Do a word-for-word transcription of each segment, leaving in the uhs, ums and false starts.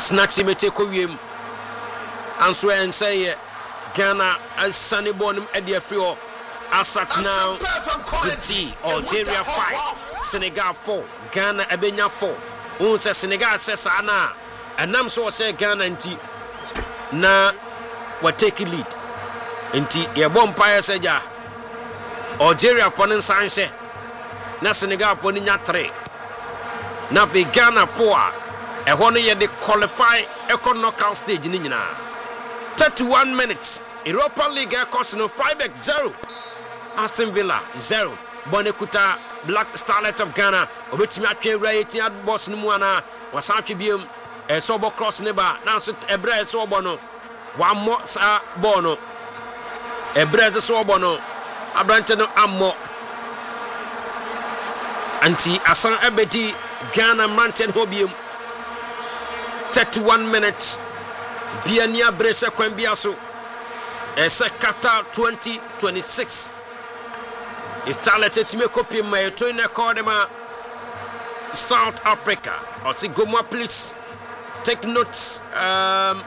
snatch mete ko wiem anso en say Ghana asane bonum e de afio asat now D Algeria five Senegal four Ghana ebenya four won say Senegal says ana anam so say Ghana nti na we take lead nti ye bompire seja Algeria for nsanhye na Senegal for nya three na fe Ghana four e ho no ye de qualify e ko knockout stage ni nyina thirty-one minutes Europa League cost no five x zero Aston Villa zero Bonekuta Black Starlet of Ghana obetimi atwe right at boss no mu ana wasatwe biem e so bo cross ne ba na so ebre so obo no one more sa ball no ebre so obo no abrante no ammo anti asan abedi Ghana Mountain Hobium thirty-one minutes Biania Bresa Kwembiaso Esa Qatar twenty twenty-six is talented to make up in my trainer Cordema South Africa. Or see Goma, please take notes. Um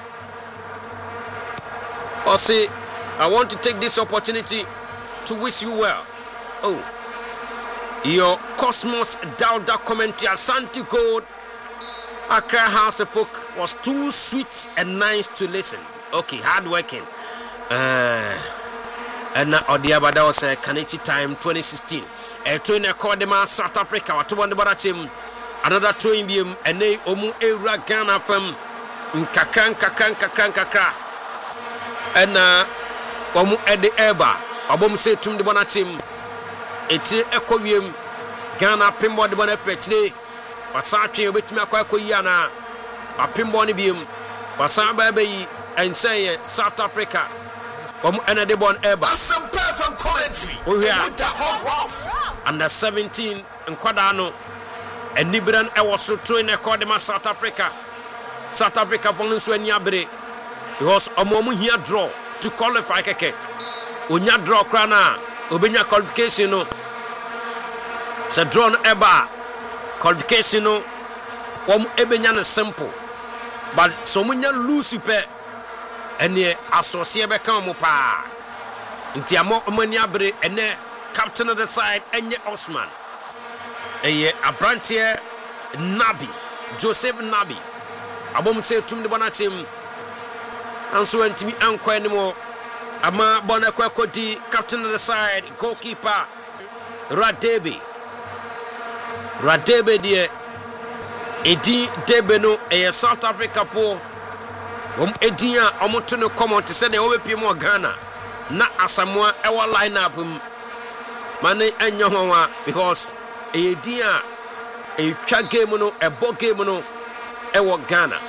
or see I want to take this opportunity to wish you well. Oh, your Cosmos Dauda commentary Asante Gold Accra House of Folk was too sweet and nice to listen. Okay, hard working. Uh, and now Odiabada was a Kanichi time twenty sixteen. A trainer called them South Africa. What one about him? Another train beam and they omu era Ghana from Kakran Kakran Kakran Kakra. And uh, omu Eddie Eba. Abom say to the Bonachim. It's Ecovium Ghana Pimbo the Bonafet today. Wasachi with me kwa yana a pimboni beam wasamba bay and say South Africa um another born eba some perfect commentary we are under seventeen and Quadano and Nibran I was so trained according to South Africa South Africa for no nyabre because a momu here draw to qualify keke unya draw krana obenya qualification no se draw eba qualification no wom ebenya no simple but so munya lose pe ene associate be kan mo pa nti amo mani abre ene captain of the side enye Osman eye abrantie Nabi Joseph Nabi abom se tum de bonachem anso antimi anko animo ama bona kwakodi captain of the side goalkeeper Radebe Radebe die edi debe no e South Africa for um edian omoto no comment say dey obepie mo Ghana na Asamoah e wa line up mane anya howa because edian e twa game no e bo game no e wo Ghana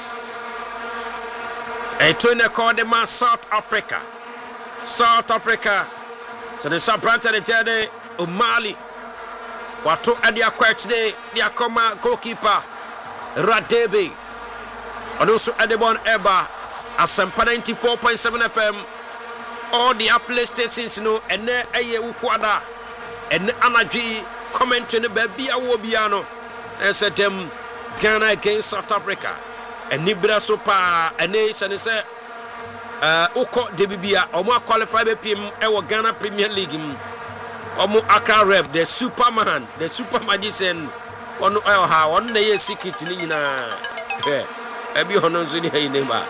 e to ne call the man South Africa South Africa so the sabranta de tade o Mali Wato adi akwachde di akoma goalkeeper Radebe Onoso Adebon Eba Asempa ninety-four point seven F M all the affiliate stations no ene eye ukwada ene anadwi commentary ne baby awo bia no ense dem Ghana against South Africa eni bra so pa ene se ne se uh uko de bibia omo qualify be pim e wo Ghana Premier League m Omo Accra Rep, the Superman, the Super Magician. One oh ha one day secret ni na. Eh, ebi hono nso ni hayi neba.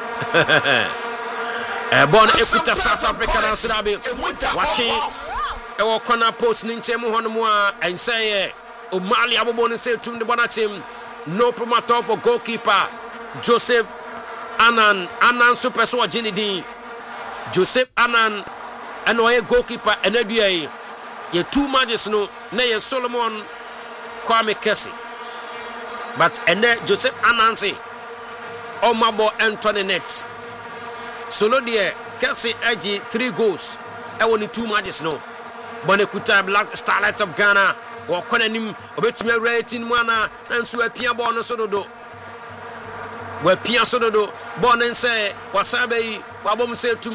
Eh, born Equator South Africa na Sirabe. Watching e wo corner post ni nchemu hono mu a ensaye. O Mali abobo ni say tum de bonachim. No promoter for goalkeeper Joseph Anan Anan super so Jinidi. Joseph Anan and oye goalkeeper enadua ye two matches no na ye Solomon Kwame Kesi but ene Joseph Anansi Omabo Anthony Net solo de Kesi agi three goals e woni two matches no Bonekuta Black Starlet of Ghana wo konanim obetumi rating mu ana nanso apia ball no sododo wa pia sododo ball nse wasabe wabom setum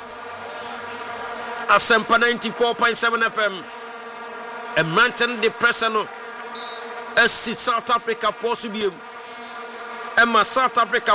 Asempa ninety-four point seven F M a mountain depression as South Africa force you Emma South Africa